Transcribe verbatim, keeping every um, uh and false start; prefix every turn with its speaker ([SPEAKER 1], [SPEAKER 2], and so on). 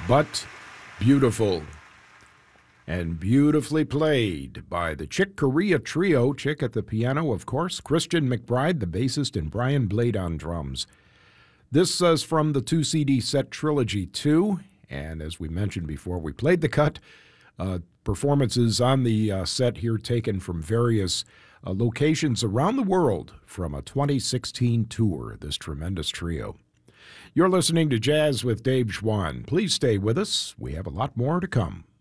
[SPEAKER 1] but beautiful. And beautifully played by the Chick Corea Trio. Chick at the piano, of course, Christian McBride, the bassist, and Brian Blade on drums. This is from the two C D set Trilogy two, and as we mentioned before, we played the cut. Uh, performances on the uh, set here taken from various uh, locations around the world from a twenty sixteen tour, this tremendous trio. You're listening to Jazz with Dave Schwann. Please stay with us. We have a lot more to come.